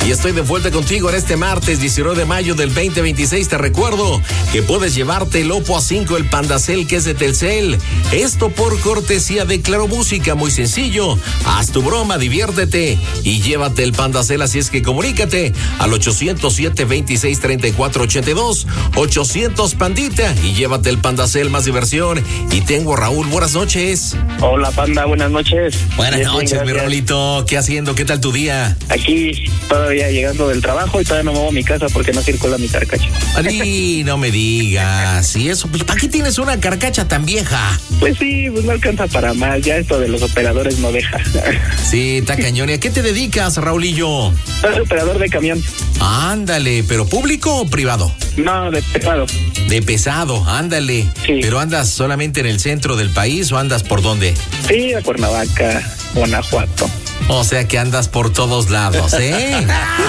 Y estoy de vuelta contigo en este martes 19 de mayo del 2026. Te recuerdo que puedes llevarte el Oppo A5, el Pandacel que es de Telcel. Esto por cortesía de Claro Música, muy sencillo. Haz tu broma, diviértete y llévate el Pandacel. Así es que comunícate al 807-2634-82, 800 Pandita y llévate el Pandacel, más diversión. Y tengo a Raúl, buenas noches. Hola Panda, buenas noches. Buenas noches, mi Raulito. ¿Qué haciendo? ¿Qué tal tu día? Aquí todavía llegando del trabajo y todavía no muevo mi casa porque no circula mi carcacha. Ay, no me digas. ¿Y eso? ¿Para qué tienes una carcacha tan vieja? Pues sí, pues no alcanza para más. Ya esto de los operadores no deja. Sí, está cañón. ¿Y a qué te dedicas, Raulillo? Soy operador de camión. Ándale, ¿pero público o privado? No, de pesado. De pesado, ándale. Sí. ¿Pero andas solamente en el centro del país o andas por dónde? Sí, a Cuernavaca, Guanajuato. O sea que andas por todos lados, ¿eh?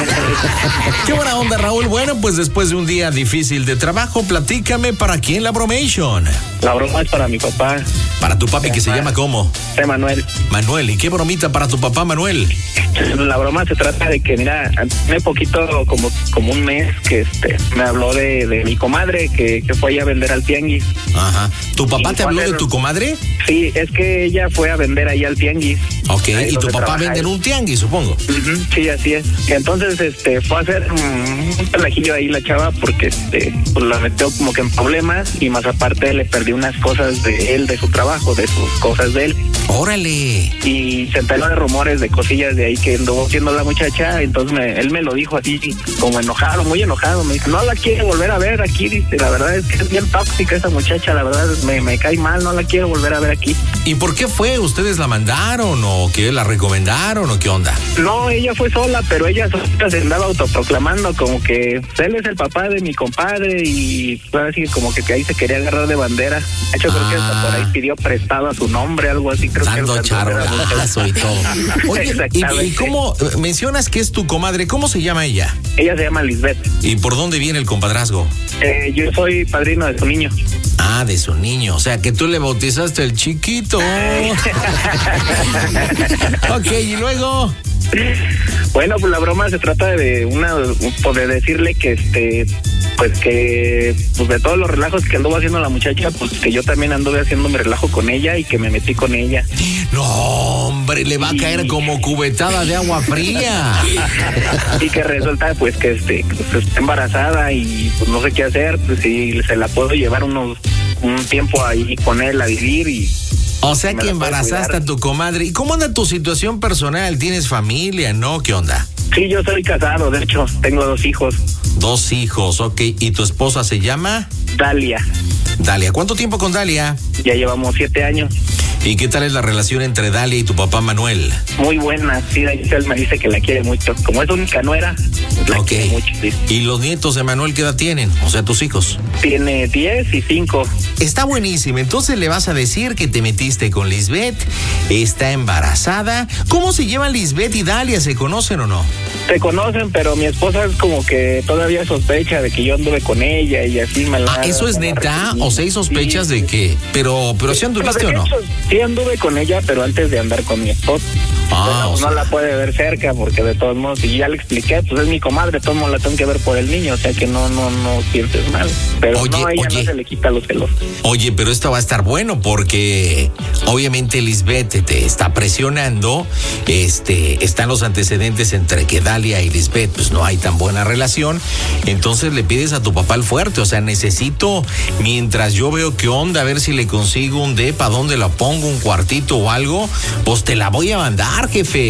Qué buena onda, Raúl. Bueno, pues después de un día difícil de trabajo, platícame, ¿para quién la bromation? La broma es para mi papá. Para tu papi, que se llama ¿cómo? Manuel. Manuel, ¿y qué bromita para tu papá, Manuel? La broma se trata de que, mira, hace poquito, como un mes, que me habló de mi comadre que fue allá a vender al tianguis. Ajá. ¿Tu papá te habló de tu comadre? Sí, es que ella fue a vender ahí al tianguis. Ok, y tu papá vende en un tianguis, supongo. Uh-huh, sí, así es. Entonces, fue a hacer un pelajillo ahí la chava porque, pues la metió como que en problemas y más aparte le perdió unas cosas de él, de su trabajo, de sus cosas de él. ¡Órale! Y se enteró de rumores, de cosillas de ahí que anduvo haciendo la muchacha, entonces él me lo dijo así, como enojado, muy enojado. Me dijo, no la quiero volver a ver aquí, dice, la verdad es que es bien tóxica esa muchacha, la verdad me cae mal, no la quiero volver a ver aquí. ¿Y por qué fue? ¿Ustedes la mandaron o que la recomendaron o qué onda? No, ella fue sola, pero ella se andaba autoproclamando como que él es el papá de mi compadre y fue así como que ahí se quería agarrar de bandera. De hecho, creo que hasta por ahí pidió prestado a su nombre, algo así. Creo dando charolazo y todo. Oye, ¿y cómo mencionas que es tu comadre? ¿Cómo se llama ella? Ella se llama Lisbeth. ¿Y por dónde viene el compadrazgo? Yo soy padrino de su niño. Ah, de su niño. O sea, que tú le bautizaste el chiquito. Ok, ¿y luego? Bueno, pues la broma se trata de de decirle que pues que pues de todos los relajos que anduvo haciendo la muchacha, pues que yo también anduve haciendo mi relajo con ella y que me metí con ella. No, hombre, le va a caer como cubetada de agua fría. Y que resulta pues que pues, está embarazada y pues no sé qué hacer, pues si se la puedo llevar un tiempo ahí con él a vivir y... O sea que embarazaste a tu comadre. ¿Y cómo anda tu situación personal? ¿Tienes familia, no? ¿Qué onda? Sí, yo soy casado, de hecho, tengo 2 hijos. 2 hijos, ok. ¿Y tu esposa se llama? Dalia. Dalia, ¿cuánto tiempo con Dalia? Ya llevamos 7 años. ¿Y qué tal es la relación entre Dalia y tu papá Manuel? Muy buena, sí, él me dice que la quiere mucho. Como es única nuera, la quiere mucho, sí. ¿Y los nietos de Manuel qué edad tienen? O sea, tus hijos. Tiene 10 y 5. Está buenísimo, entonces le vas a decir que te metiste con Lisbeth, está embarazada. ¿Cómo se llevan Lisbeth y Dalia? ¿Se conocen o no? Se conocen, pero mi esposa es como que todavía sospecha de que yo anduve con ella y así me la... ¿Eso es neta? ¿O sea, hay sospechas de que? Pero ¿sí anduviste o no? Sí anduve con ella, pero antes de andar con mi esposa. No la puede ver cerca porque de todos modos, y ya le expliqué, pues es mi comadre, de todos modos la tengo que ver por el niño, o sea que no pienses mal. Pero a ella no se le quita los celos. Oye, pero esto va a estar bueno porque obviamente Lisbeth te está presionando, están los antecedentes entre que Dalia y Lisbeth, pues no hay tan buena relación, entonces le pides a tu papá el fuerte, o sea, necesito, mientras yo veo qué onda, a ver si le consigo un depa, dónde la pongo, un cuartito o algo, pues te la voy a mandar, jefe.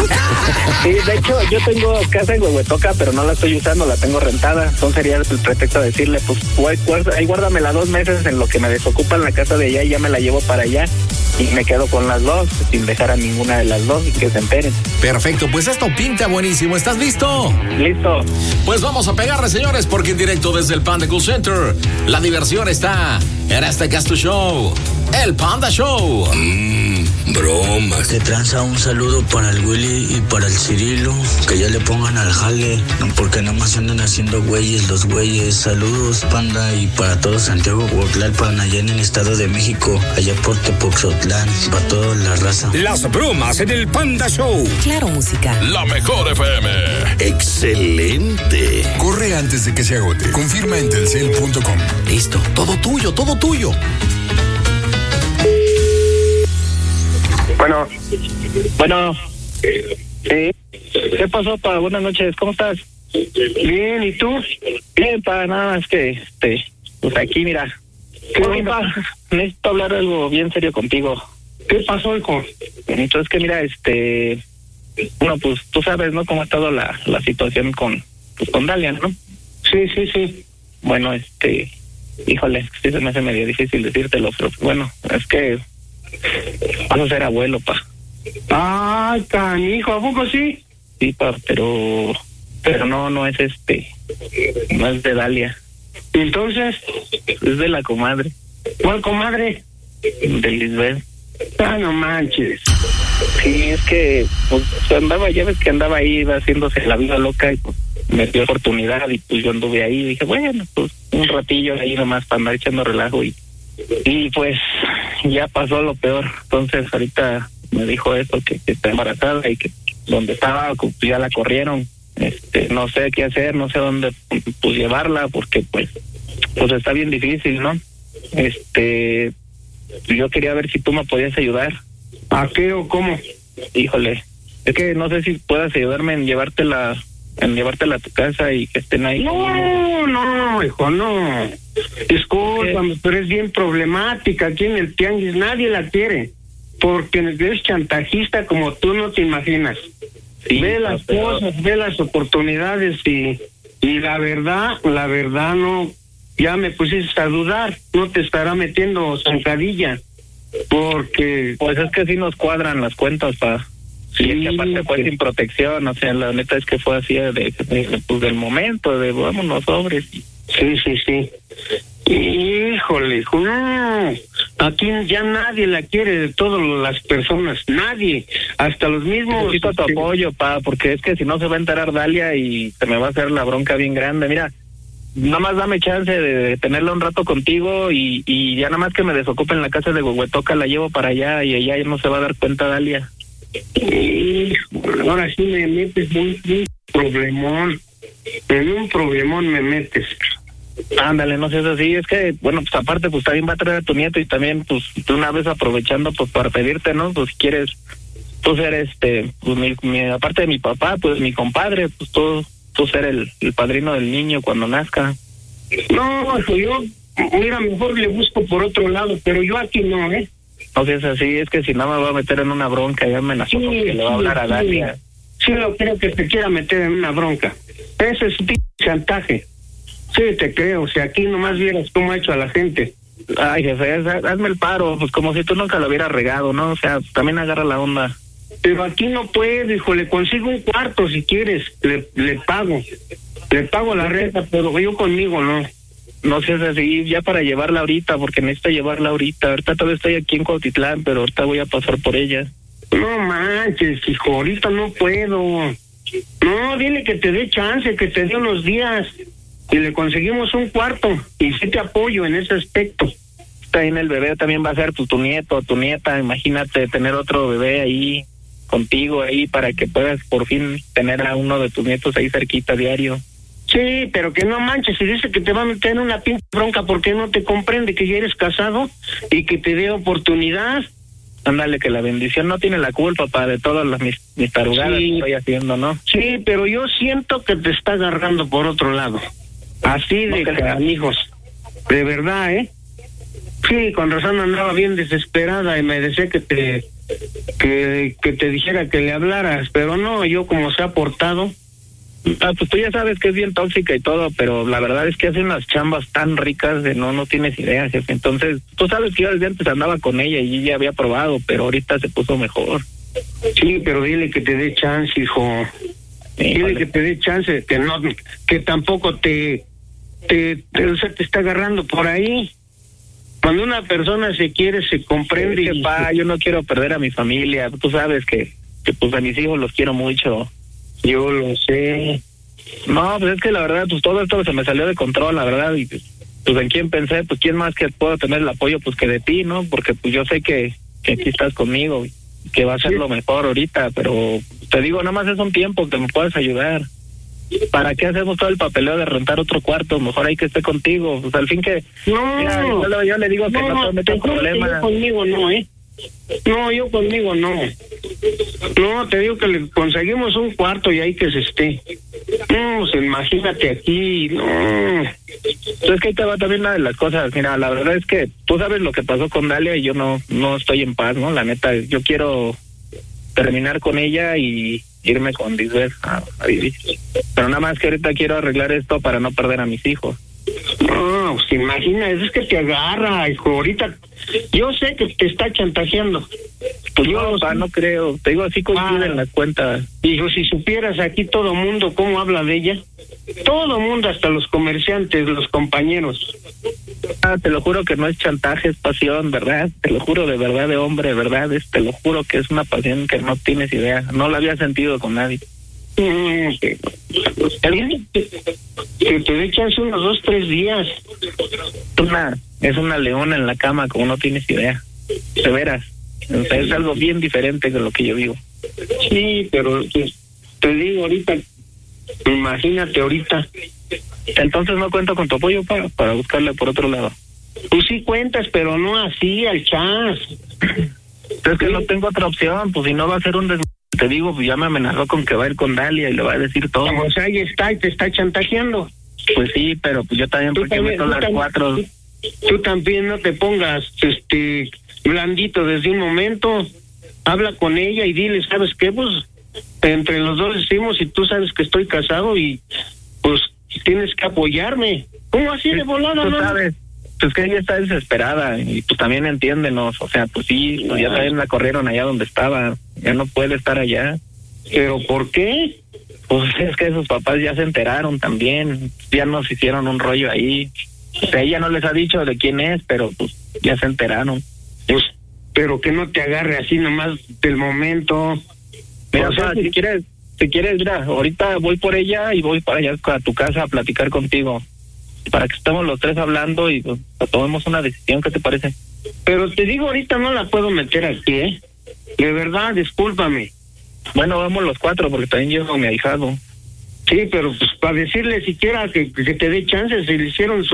Sí, de hecho, yo tengo casa en Huehuetoca, pero no la estoy usando, la tengo rentada. Entonces sería el pretexto de decirle, pues, ahí guárdamela 2 meses en lo que me desocupan la casa de allá y ya me la llevo para allá. Y me quedo con las 2, sin dejar a ninguna de las 2 y que se enteren. Perfecto, pues esto pinta buenísimo. ¿Estás listo? Listo. Pues vamos a pegarle, señores, porque en directo desde el Panda Cool Center, la diversión está en este Casto Show. El Panda Show. Bromas. Te tranza un saludo para el Willy y para el Cirilo, que ya le pongan al jale, porque nada más andan haciendo güeyes los güeyes. Saludos, Panda, y para todo Santiago Huautlalpan, allá en el Estado de México, allá por Tepoxotlán, para toda la raza. Las bromas en el Panda Show. Claro, música. La mejor FM. Excelente. Corre antes de que se agote. Confirma en telcel.com. Listo, todo tuyo, todo tuyo. Bueno. Sí. ¿Qué pasó, pa? Buenas noches, ¿cómo estás? Bien, ¿y tú? Bien, pa, nada más que, pues aquí, mira. ¿Qué Pa, necesito hablar algo bien serio contigo. ¿Qué pasó, hijo? Entonces, que mira, bueno, pues tú sabes, ¿no? Cómo ha estado la situación con Dalia, ¿no? Sí. Bueno, híjole, sí se me hace medio difícil decírtelo, pero bueno, es que vas a ser abuelo, pa. Ay, canijo, ¿a poco sí? Sí, pa, pero no es no es de Dalia. Entonces, Es de la comadre, ¿cuál comadre? de Lisbeth. Ah, no manches. Sí, es que pues ya ves que andaba ahí, iba haciéndose la vida loca y pues me dio oportunidad y pues yo anduve ahí y dije, bueno, pues un ratillo ahí nomás para andar echando relajo y pues ya pasó lo peor. Entonces ahorita me dijo eso, que está embarazada y que donde estaba pues ya la corrieron. No sé qué hacer, no sé dónde pues llevarla porque pues está bien difícil, ¿no? Yo quería ver si tú me podías ayudar. ¿A qué o cómo? Híjole, es que no sé si puedas ayudarme en llevártela a tu casa y que estén ahí. No, hijo, no. Discúlpame, pero es bien problemática. Aquí en el tianguis nadie la quiere, porque es chantajista como tú no te imaginas. Sí, ve las cosas, ve las oportunidades y la verdad no, ya me pusiste a dudar, no te estará metiendo zancadilla, porque pues es que sí nos cuadran las cuentas, pa. Sí, es que aparte fue sin protección, o sea, la neta es que fue así pues del momento, de vámonos sobres. Sí. Híjole, hijo, no. Aquí ya nadie la quiere de todas las personas, nadie, hasta los mismos. Necesito tu apoyo, pa, porque es que si no se va a enterar Dalia y se me va a hacer la bronca bien grande. Mira, nada más dame chance de tenerla un rato contigo y ya nada más que me desocupe en la casa de Huehuetoca, la llevo para allá y ella no se va a dar cuenta, Dalia. Ahora sí me metes en un problemón me metes. Ándale, no seas así, es que, bueno, pues aparte, pues también va a traer a tu nieto y también, pues, de una vez aprovechando, pues, para pedirte, ¿no? Pues, si quieres, tú ser, pues, aparte de mi papá, pues, mi compadre, pues, tú ser el padrino del niño cuando nazca. No, yo, mira, mejor le busco por otro lado, pero yo aquí no, No seas así, es que si no me va a meter en una bronca, ya amenazó con que le va a hablar a Dalia. Sí, lo creo que te quiera meter en una bronca. Ese es un chantaje. Sí, te creo, o sea, aquí nomás vieras cómo ha hecho a la gente. Ay, jefe, hazme el paro, pues como si tú nunca lo hubieras regado, ¿no? O sea, también agarra la onda. Pero aquí no puedo, hijo, le consigo un cuarto si quieres, le pago la renta, pero yo conmigo no. No seas así, ya para llevarla ahorita, porque necesito llevarla ahorita. Ahorita todavía estoy aquí en Cuautitlán, pero ahorita voy a pasar por ella. No manches, hijo, ahorita no puedo. No, dile que te dé chance, que te dé unos días y le conseguimos un cuarto y sí te apoyo en ese aspecto. También el bebé también va a ser pues, tu nieto, tu nieta. Imagínate tener otro bebé ahí contigo ahí para que puedas por fin tener a uno de tus nietos ahí cerquita diario. Sí, pero que no manches, si dice que te va a meter en una pinche bronca porque no te comprende que ya eres casado y que te dé oportunidad. Ándale, que la bendición no tiene la culpa, pa, de todas mis tarugadas que estoy haciendo, ¿no? Sí, pero yo siento que te está agarrando por otro lado. Así de canijos. De verdad, Sí, con razón andaba bien desesperada y me decía que te dijera que le hablaras, pero no, yo como se ha portado. Pues tú ya sabes que es bien tóxica y todo, pero la verdad es que hace unas chambas tan ricas de no tienes idea, jefe. Entonces, tú sabes que yo desde antes andaba con ella y ella había probado, pero ahorita se puso mejor. Sí, pero dile que te dé chance, hijo. Dile que te dé chance, que tampoco te está agarrando por ahí. Cuando una persona se quiere, se comprende. Es que, pa, yo no quiero perder a mi familia. Tú sabes que pues a mis hijos los quiero mucho. Yo lo sé. No, pues es que la verdad, pues todo esto se me salió de control, la verdad, y pues en quién pensé, pues quién más que puedo tener el apoyo, pues que de ti, ¿no? Porque pues yo sé que aquí estás conmigo, que va a ser lo mejor ahorita, pero te digo, nada más es un tiempo que me puedes ayudar. ¿Para qué hacemos todo el papeleo de rentar otro cuarto? Mejor hay que esté contigo, pues al fin que... No, mira, yo le digo que no te metas problemas. Yo conmigo no, No, yo conmigo no. No, te digo que le conseguimos un cuarto y ahí que se esté. No, pues imagínate aquí, no. Es que ahí te va también una de las cosas. Mira, la verdad es que tú sabes lo que pasó con Dalia y yo no estoy en paz, ¿no? La neta, yo quiero terminar con ella y irme con Lisbeth a vivir. Pero nada más que ahorita quiero arreglar esto para no perder a mis hijos. No, pues imagina, es que te agarra, hijo. Ahorita, yo sé que te está chantajeando. Pues yo, no creo. Te digo, así coinciden las cuentas. Hijo, si supieras aquí todo mundo cómo habla de ella. Todo mundo, hasta los comerciantes, los compañeros. Te lo juro que no es chantaje, es pasión, ¿verdad? Te lo juro de verdad, de hombre, ¿verdad? Te lo juro que es una pasión que no tienes idea. No la había sentido con nadie. Que te dé chance unos 2-3 días. Es una leona en la cama, como no tienes idea. De veras. O sea, es algo bien diferente de lo que yo vivo. Sí, pero te digo ahorita, imagínate ahorita. Entonces no cuento con tu apoyo para buscarle por otro lado. Pues sí cuentas, pero no así, al chas. Es que no tengo otra opción, pues si no va a ser un te digo, pues ya me amenazó con que va a ir con Dalia y le va a decir todo. O sea, ahí está y te está chantajeando. Pues sí, pero pues yo también, porque meto las 4. Tú también no te pongas blandito desde un momento. Habla con ella y dile, ¿sabes qué? Pues entre los dos decimos, y tú sabes que estoy casado y pues tienes que apoyarme. ¿Cómo así de volada? Tú sabes, pues que ella está desesperada y pues también entiéndenos, o sea, pues sí, pues ya también la corrieron allá donde estaba, ya no puede estar allá. ¿Pero por qué? Pues es que sus papás ya se enteraron también, ya nos hicieron un rollo ahí. O sea, ella no les ha dicho de quién es, pero pues ya se enteraron. Pues, pero que no te agarre así nomás del momento. Mira, o sea, si quieres, mira, ahorita voy por ella y voy para allá a tu casa a platicar contigo, para que estemos los tres hablando y pues, tomemos una decisión. ¿Qué te parece? Pero te digo, ahorita no la puedo meter aquí, De verdad, discúlpame. Bueno, vamos los 4, porque también llevo a mi ahijado. Sí, pero pues para decirle siquiera que te dé chance, si le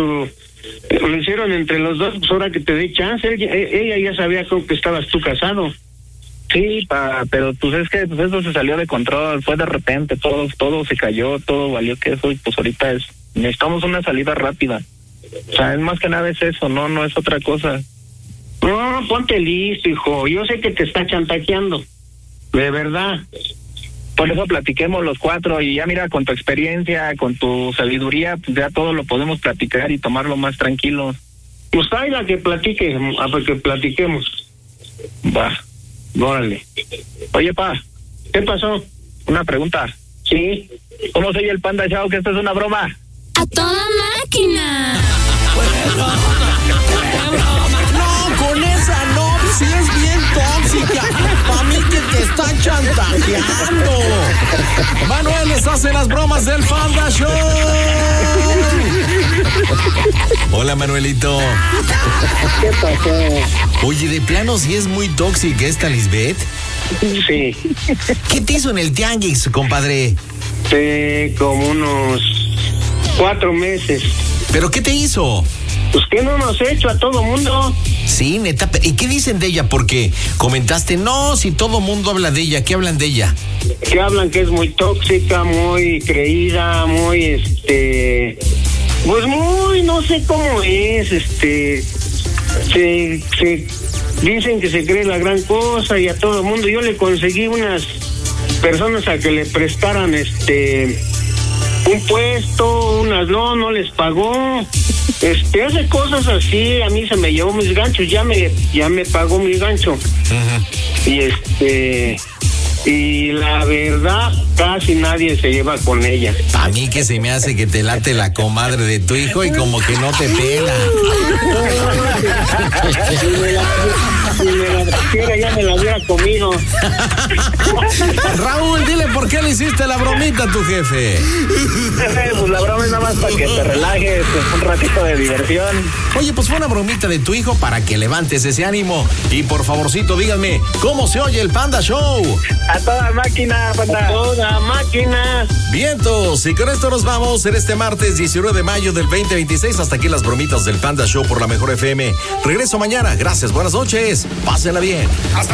hicieron entre los dos, pues ahora que te dé chance. Ella ya sabía que estabas tú casado. Sí, pero pues es que pues eso se salió de control, fue de repente, todo se cayó, todo valió que eso, y pues ahorita necesitamos una salida rápida. O sea, es más que nada es eso, no es otra cosa. No, ponte listo, hijo, yo sé que te está chantajeando, de verdad. Por eso platiquemos los 4 y ya mira, con tu experiencia, con tu sabiduría, pues ya todo lo podemos platicar y tomarlo más tranquilo. Pues traiga que platiquemos. Va. Órale. Oye, pa, ¿qué pasó? Una pregunta. Sí. ¿Cómo soy el Panda Show? Que esto es una broma. ¡A toda máquina! No, con esa no, si es bien tóxica. Para mí que te está chantajeando. Manuel les hace las bromas del Panda Show. Hola, Manuelito. ¿Qué pasó? Oye, de plano sí es muy tóxica esta Lisbeth. Sí. ¿Qué te hizo en el tianguis, compadre? Como unos 4 meses. ¿Pero qué te hizo? Pues que no nos he hecho a todo mundo. Sí, neta. ¿Y qué dicen de ella? Porque comentaste, no, si todo mundo habla de ella, ¿qué hablan de ella? Que hablan que es muy tóxica, muy creída, muy pues muy, no sé cómo es, se dicen que se cree la gran cosa y a todo mundo. Yo le conseguí unas personas a que le prestaran un puesto, no les pagó, hace cosas así. A mí se me llevó mis ganchos, ya me pagó mi gancho. Uh-huh. Y y la verdad casi nadie se lleva con ella. A mí que se me hace que te late la comadre de tu hijo y como que no te pela. Si me la quisiera, ya me la hubiera comido. Raúl, dile por qué le hiciste la bromita a tu jefe. Pues la broma es nada más para que te relajes, un ratito de diversión. Oye, pues fue una bromita de tu hijo para que levantes ese ánimo. Y por favorcito, díganme, ¿cómo se oye el Panda Show? A toda máquina, Panda. A toda máquina. Vientos, y con esto nos vamos en este martes 19 de mayo del 2026. Hasta aquí las bromitas del Panda Show por la Mejor FM. Regreso mañana. Gracias, buenas noches. Pásenla bien.